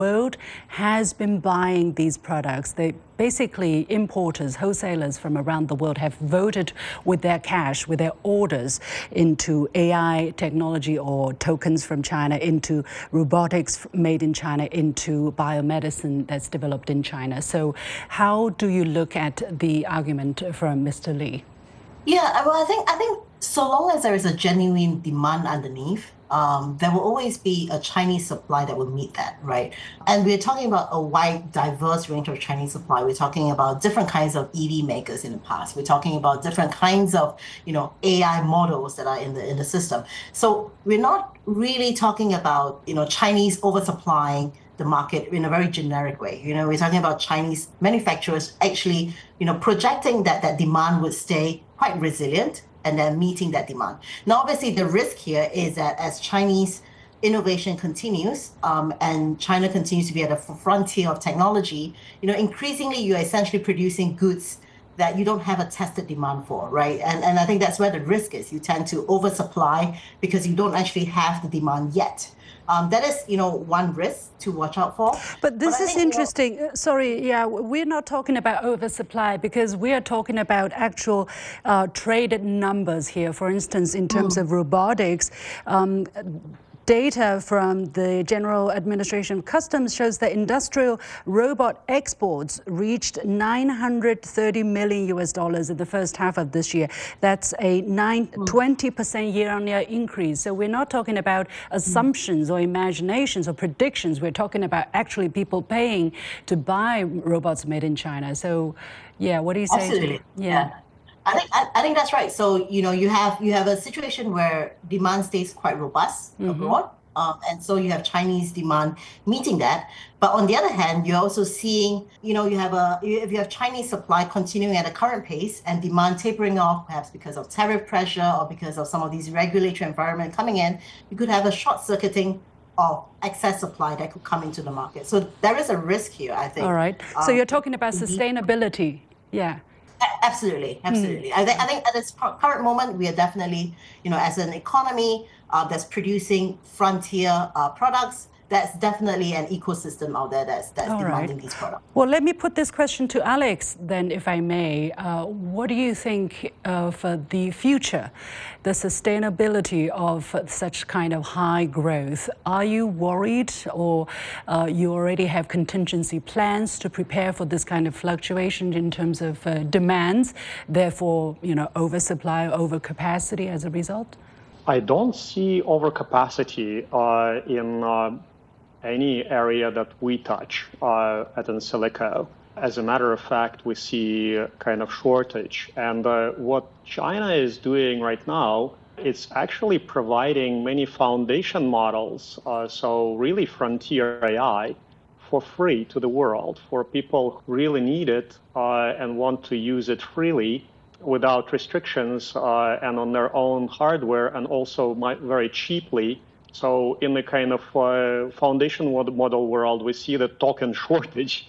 world has been buying these products. They basically, importers, wholesalers from around the world have voted with their cash, with their orders into AI technology or tokens from China, into robotics made in China, into biomedicine that's developed in China. So how do you look at the argument from Mr. Li? Yeah, well, I think so long as there is a genuine demand underneath, there will always be a Chinese supply that will meet that, right? And we're talking about a wide, diverse range of Chinese supply. We're talking about different kinds of EV makers in the past. We're talking about different kinds of, AI models that are in the system. So we're not really talking about, Chinese oversupplying the market in a very generic way. We're talking about Chinese manufacturers actually, projecting that demand would stay quite resilient and then meeting that demand. Now, obviously, the risk here is that as Chinese innovation continues and China continues to be at the frontier of technology, increasingly you're essentially producing goods that you don't have a tested demand for, right? And I think that's where the risk is. You tend to oversupply because you don't actually have the demand yet. That is, one risk to watch out for. But this is interesting. Sorry, yeah, we're not talking about oversupply because we are talking about actual traded numbers here. For instance, in terms of robotics, data from the General Administration of Customs shows that industrial robot exports reached $930 million in the first half of this year. That's a 20% year-on-year increase. So we're not talking about assumptions or imaginations or predictions. We're talking about actually people paying to buy robots made in China. So, yeah, what do you say? Absolutely. Yeah. I think that's right. So, you have a situation where demand stays quite robust abroad. And so you have Chinese demand meeting that. But on the other hand, you're also seeing, if you have Chinese supply continuing at a current pace and demand tapering off, perhaps because of tariff pressure or because of some of these regulatory environment coming in, you could have a short-circuiting of excess supply that could come into the market. So there is a risk here, I think. All right. So you're talking about sustainability. Yeah. Absolutely. I think at this current moment, we are definitely, as an economy that's producing frontier products, that's definitely an ecosystem out there that's demanding these products. Well, let me put this question to Alex then, if I may. What do you think for the future, the sustainability of such kind of high growth? Are you worried, or you already have contingency plans to prepare for this kind of fluctuation in terms of demands, therefore, oversupply, overcapacity as a result? I don't see overcapacity in any area that we touch at Insilico. As a matter of fact, we see a kind of shortage. And what China is doing right now, it's actually providing many foundation models, so really frontier AI, for free to the world, for people who really need it and want to use it freely without restrictions and on their own hardware, and also very cheaply. So in the kind of foundation model world, we see the token shortage.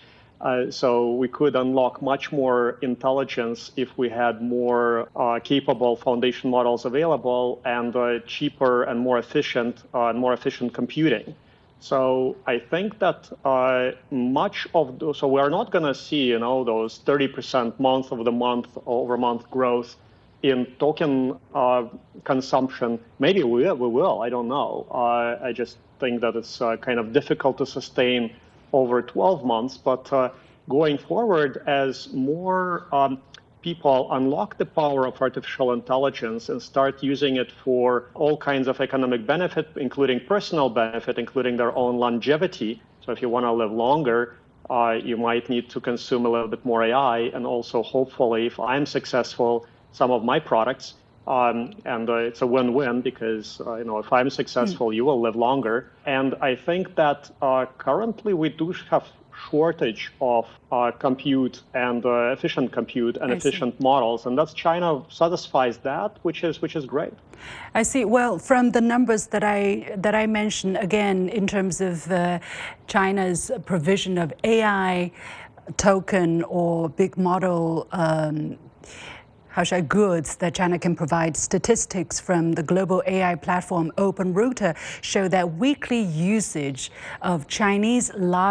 So we could unlock much more intelligence if we had more capable foundation models available and cheaper and more efficient computing. So I think that so we are not going to see, those 30% month-over-month growth in token consumption. Maybe we will, I don't know. I just think that it's kind of difficult to sustain over 12 months. But going forward, as more people unlock the power of artificial intelligence and start using it for all kinds of economic benefit, including personal benefit, including their own longevity. So if you want to live longer, you might need to consume a little bit more AI. And also, hopefully, if I'm successful, some of my products, and it's a win-win because, if I'm successful, you will live longer. And I think that currently we do have shortage of compute and efficient compute and efficient models, and that's China satisfies that, which is great. I see. Well, from the numbers that I mentioned, again, in terms of China's provision of AI token or big model goods that China can provide. Statistics from the global AI platform OpenRouter show that weekly usage of Chinese large